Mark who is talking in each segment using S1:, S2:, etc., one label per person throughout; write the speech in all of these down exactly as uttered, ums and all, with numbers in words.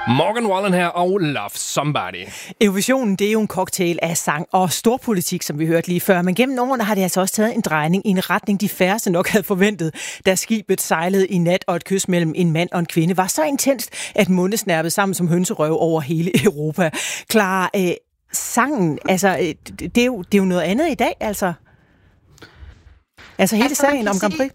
S1: Morgan Wallen her og Love Somebody.
S2: Eurovisionen, det er jo en cocktail af sang og storpolitik, som vi hørte lige før. Men gennem årene har det altså også taget en drejning i en retning, de færreste nok havde forventet, da skibet sejlede i nat, og et kys mellem en mand og en kvinde var så intenst, at munde snærpede sammen som hønserøv over hele Europa. Klar, øh, sangen, altså, øh, det, er jo, det er jo noget andet i dag, altså. Altså hele altså, sagen om Grand Prix.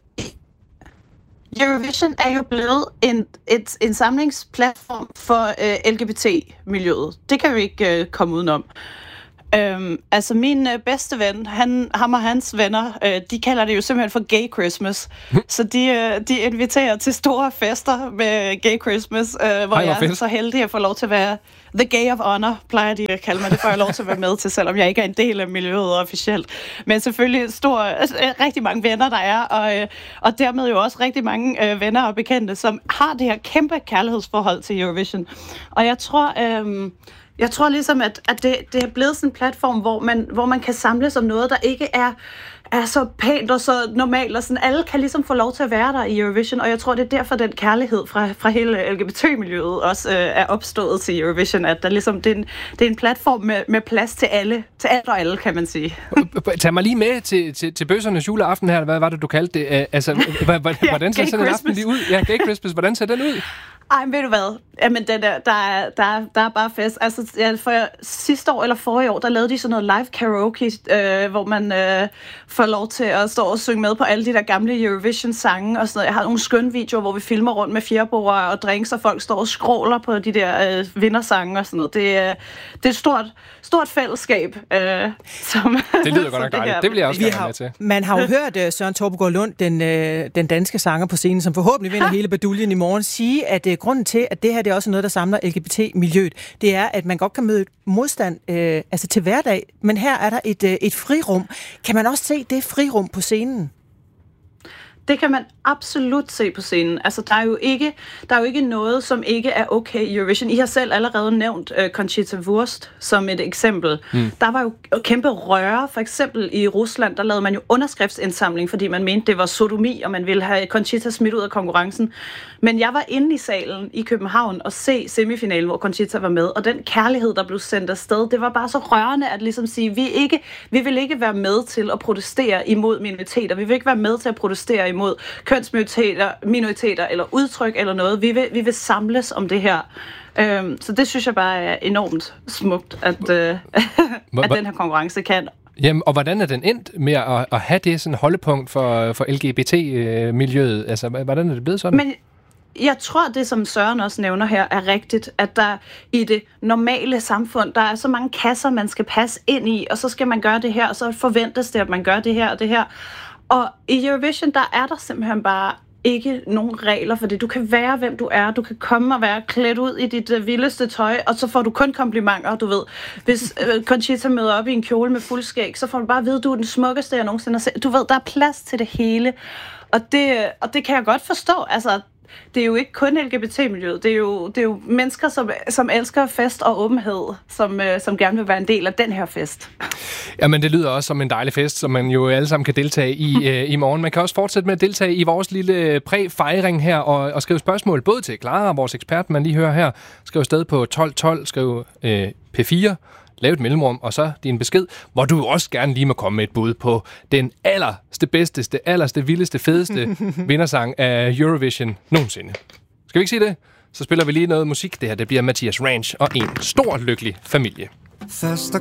S3: Eurovision er jo blevet en, et, en samlingsplatform for øh, L G B T-miljøet. Det kan vi ikke øh, komme udenom. Øhm, altså min øh, bedste ven, han, ham og hans venner, øh, de kalder det jo simpelthen for Gay Christmas. Så de, øh, de inviterer til store fester med Gay Christmas, øh, hvor Ej, jeg er så heldig at få lov til at være the gay of honor, plejer de at kalde mig. Det får jeg lov til at være med til, selvom jeg ikke er en del af miljøet officielt. Men selvfølgelig stor, altså, rigtig mange venner, der er, og, øh, og dermed jo også rigtig mange øh, venner og bekendte, som har det her kæmpe kærlighedsforhold til Eurovision. Og jeg tror... Øh, Jeg tror ligesom, at, at det, det er blevet sådan en platform, hvor man, hvor man kan samles om noget, der ikke er, er så pænt og så normalt. Og sådan. Alle kan ligesom få lov til at være der i Eurovision, og jeg tror, det er derfor, den kærlighed fra, fra hele L G B T-miljøet også øh, er opstået til Eurovision. At der ligesom, det, er en, det er en platform med, med plads til alle, til alt og alle, kan man sige.
S1: Tag mig lige med til, til, til bøssernes juleaften her. Hvad var det, du kaldte det? Altså,
S3: ja,
S1: hvordan ser sådan en aften lige ud? Ja, Gay Christmas. Hvordan ser den ud?
S3: Ej, ved du hvad? Jamen, det der, der, er, der, er, der er bare fest. Altså, ja, for sidste år eller forrige år, der lavede de sådan noget live karaoke, øh, hvor man øh, får lov til at stå og synge med på alle de der gamle Eurovision-sange og sådan noget. Jeg har nogle skønne videoer, hvor vi filmer rundt med fjerbord og drinks, og folk står og skråler på de der øh, vindersange og sådan noget. Det, øh, det er et stort, stort fællesskab. Øh, som,
S1: det lyder godt nok dejligt. Det, det bliver jeg også gerne med til.
S2: Man har jo hørt uh, Søren Torpegaard Lund, den, øh, den danske sanger på scenen, som forhåbentlig vinder hele baduljen i morgen, sige, at øh, grunden til, at det her det er også noget, der samler L G B T-miljøet, det er, at man godt kan møde modstand øh, altså til hverdag, men her er der et, øh, et frirum. Kan man også se det frirum på scenen?
S3: Det kan man absolut se på scenen. Altså, der er jo ikke, der er jo ikke noget, som ikke er okay i Eurovision. I har selv allerede nævnt uh, Conchita Wurst som et eksempel. Mm. Der var jo kæmpe røre. For eksempel i Rusland, der lavede man jo underskriftsindsamling, fordi man mente, det var sodomi, og man ville have Conchita smidt ud af konkurrencen. Men jeg var inde i salen i København og se semifinalen, hvor Conchita var med, og den kærlighed, der blev sendt afsted, det var bare så rørende at ligesom sige, vi, ikke, vi vil ikke være med til at protestere imod minoriteter. Vi vil ikke være med til at protestere imod kønsminoriteter minoriteter, eller udtryk eller noget. Vi vil, vi vil samles om det her. Øhm, så det synes jeg bare er enormt smukt, at, øh, at den her konkurrence kan.
S1: Jamen, og hvordan er den endt med at, at have det sådan holdepunkt for, for L G B T-miljøet? Altså, hvordan er det blevet sådan?
S3: Men jeg tror, det som Søren også nævner her, er rigtigt, at der i det normale samfund, der er så mange kasser, man skal passe ind i, og så skal man gøre det her, og så forventes det, at man gør det her og det her. Og i Eurovision, der er der simpelthen bare ikke nogen regler for det. Du kan være, hvem du er. Du kan komme og være klædt ud i dit uh, vildeste tøj, og så får du kun komplimenter, du ved. Hvis uh, Conchita møder op i en kjole med fuld skæg, så får du bare at vide, at du er den smukkeste, jeg nogensinde har set. Du ved, der er plads til det hele. Og det, og det kan jeg godt forstå. Altså, det er jo ikke kun L G B T-miljøet. Det er jo, det er jo mennesker, som, som elsker fest og åbenhed, som, øh, som gerne vil være en del af den her fest.
S1: Jamen, det lyder også som en dejlig fest, som man jo alle sammen kan deltage i øh, i morgen. Man kan også fortsætte med at deltage i vores lille præ-fejring her og, og skrive spørgsmål både til Clara, vores ekspert, man lige hører her. Skriv afsted på tolv tolv, skriv øh, P fire, lav et mellemrum, og så din besked, hvor du også gerne lige må komme med et bud på den allerste, bedsteste, allerste, vildeste, fedeste vindersang af Eurovision nogensinde. Skal vi ikke sige det? Så spiller vi lige noget musik. Det her, det bliver Mathias Ranch og en stor lykkelig familie.